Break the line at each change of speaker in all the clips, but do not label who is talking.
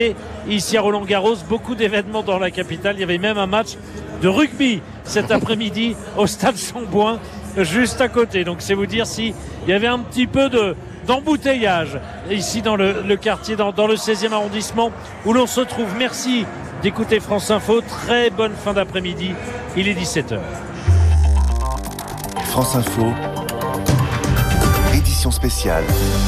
Ici à Roland-Garros, beaucoup d'événements dans la capitale. Il y avait même un match de rugby cet après-midi au stade Chambouin, juste à côté. Donc c'est vous dire s'il y avait un petit peu d'embouteillage ici dans le quartier, dans le 16e arrondissement où l'on se trouve. Merci d'écouter France Info. Très bonne fin d'après-midi. Il est 17h.
France Info, édition spéciale.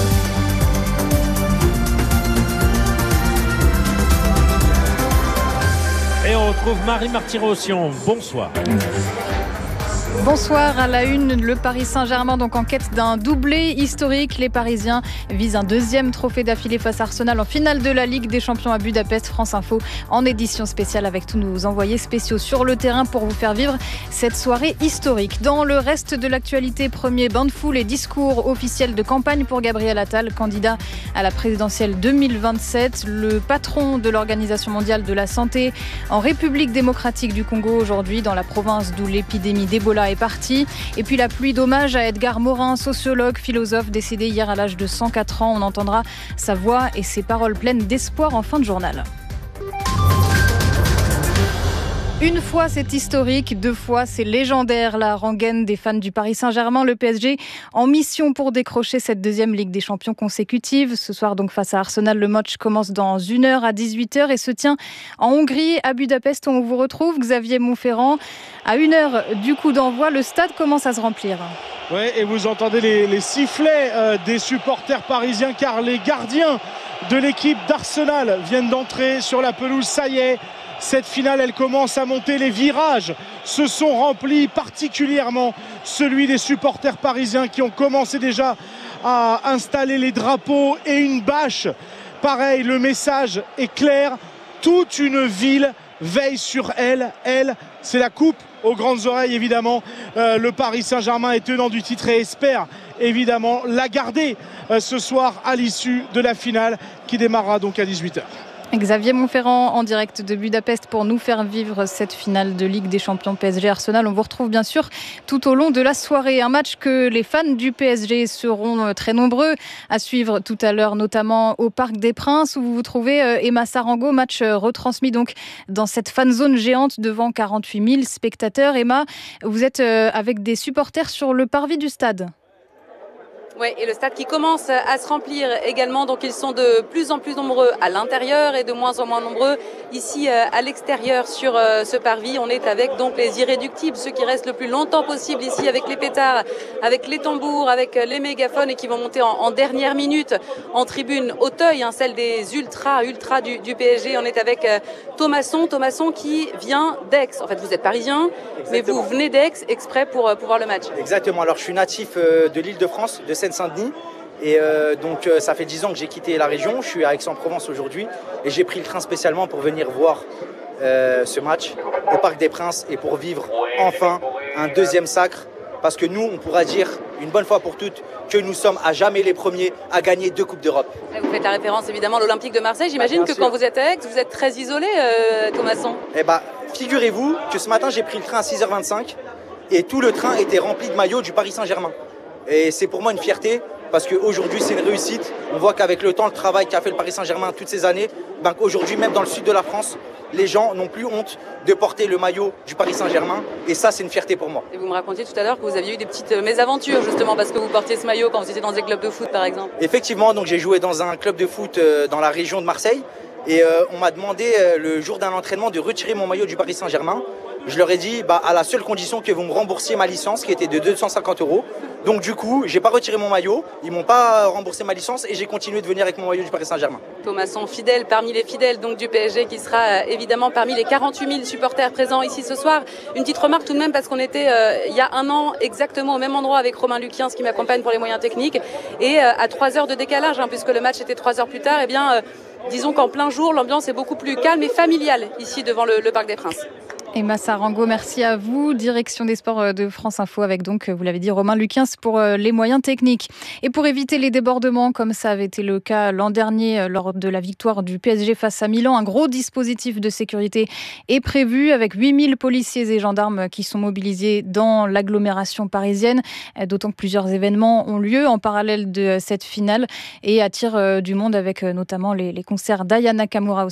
Et on retrouve Marie Marty-Rossian. Bonsoir.
Bonsoir. À la une, le Paris Saint-Germain donc en quête d'un doublé historique. Les Parisiens visent un deuxième trophée d'affilée face à Arsenal en finale de la Ligue des Champions à Budapest. France Info en édition spéciale avec tous nos envoyés spéciaux sur le terrain pour vous faire vivre cette soirée historique. Dans le reste de l'actualité, premier bain de foule et discours officiel de campagne pour Gabriel Attal, candidat à la présidentielle 2027. Le patron de l'Organisation mondiale de la santé en République démocratique du Congo aujourd'hui, dans la province d'où l'épidémie d'Ebola est partie. Et puis la pluie d'hommage à Edgar Morin, sociologue, philosophe, décédé hier à l'âge de 104 ans. On entendra sa voix et ses paroles pleines d'espoir en fin de journal. Une fois c'est historique, deux fois c'est légendaire. La rengaine des fans du Paris Saint-Germain, le PSG en mission pour décrocher cette deuxième Ligue des Champions consécutive. Ce soir donc face à Arsenal, le match commence dans 1h à 18h et se tient en Hongrie, à Budapest où on vous retrouve. Xavier Montferrand, à 1h du coup d'envoi, le stade commence à se remplir.
Oui, et vous entendez les sifflets des supporters parisiens car les gardiens de l'équipe d'Arsenal viennent d'entrer sur la pelouse. Ça y est, cette finale, elle commence à monter. Les virages se sont remplis, particulièrement celui des supporters parisiens qui ont commencé déjà à installer les drapeaux et une bâche. Pareil, le message est clair. Toute une ville veille sur elle. Elle, c'est la coupe aux grandes oreilles, évidemment. Le Paris Saint-Germain est tenant du titre et espère évidemment la garder ce soir à l'issue de la finale qui démarrera donc à 18h.
Xavier Montferrand en direct de Budapest pour nous faire vivre cette finale de Ligue des Champions PSG-Arsenal. On vous retrouve bien sûr tout au long de la soirée. Un match que les fans du PSG seront très nombreux à suivre tout à l'heure, notamment au Parc des Princes où vous vous trouvez, Emma Sarango. Match retransmis donc dans cette fan zone géante devant 48 000 spectateurs. Emma, vous êtes avec des supporters sur le parvis du stade.
Oui, et le stade qui commence à se remplir également, donc ils sont de plus en plus nombreux à l'intérieur et de moins en moins nombreux ici à l'extérieur sur ce parvis. On est avec donc les irréductibles, ceux qui restent le plus longtemps possible ici avec les pétards, avec les tambours, avec les mégaphones et qui vont monter en dernière minute en tribune Auteuil, celle des ultras du PSG. On est avec Thomasson qui vient d'Aix. En fait, vous êtes parisien, mais vous venez d'Aix exprès pour voir le match.
Exactement, alors je suis natif de l'Île-de-France, de Seine-Saint-Denis et donc ça fait 10 ans que j'ai quitté la région, je suis à Aix-en-Provence aujourd'hui et j'ai pris le train spécialement pour venir voir ce match au Parc des Princes et pour vivre enfin un deuxième sacre parce que nous on pourra dire une bonne fois pour toutes que nous sommes à jamais les premiers à gagner 2 Coupes d'Europe.
Vous faites la référence évidemment à l'Olympique de Marseille, j'imagine que sûr. Quand vous êtes à Aix, vous êtes très isolé Thomasson.
Eh bien figurez-vous que ce matin j'ai pris le train à 6h25 et tout le train était rempli de maillots du Paris Saint-Germain. Et c'est pour moi une fierté parce qu'aujourd'hui c'est une réussite. On voit qu'avec le temps, le travail qu'a fait le Paris Saint-Germain toutes ces années, aujourd'hui même dans le sud de la France, les gens n'ont plus honte de porter le maillot du Paris Saint-Germain et ça c'est une fierté pour moi.
Et vous me racontiez tout à l'heure que vous aviez eu des petites mésaventures justement parce que vous portiez ce maillot quand vous étiez dans des clubs de foot par exemple.
Effectivement, donc j'ai joué dans un club de foot dans la région de Marseille et on m'a demandé le jour d'un entraînement de retirer mon maillot du Paris Saint-Germain. Je leur ai dit à la seule condition que vous me remboursiez ma licence qui était de 250 €. Donc du coup, j'ai pas retiré mon maillot, ils m'ont pas remboursé ma licence et j'ai continué de venir avec mon maillot du Paris Saint-Germain.
Thomasson, fidèle parmi les fidèles donc du PSG qui sera évidemment parmi les 48 000 supporters présents ici ce soir. Une petite remarque tout de même parce qu'on était il y a un an exactement au même endroit avec Romain Luquiens qui m'accompagne pour les moyens techniques et à 3 heures de décalage puisque le match était 3 heures plus tard, disons qu'en plein jour l'ambiance est beaucoup plus calme et familiale ici devant le Parc des Princes.
Emma Sarango, merci à vous. Direction des sports de France Info avec donc, vous l'avez dit, Romain Luquins pour les moyens techniques. Et pour éviter les débordements, comme ça avait été le cas l'an dernier lors de la victoire du PSG face à Milan, un gros dispositif de sécurité est prévu avec 8000 policiers et gendarmes qui sont mobilisés dans l'agglomération parisienne. D'autant que plusieurs événements ont lieu en parallèle de cette finale et attirent du monde avec notamment les concerts d'Aya Nakamura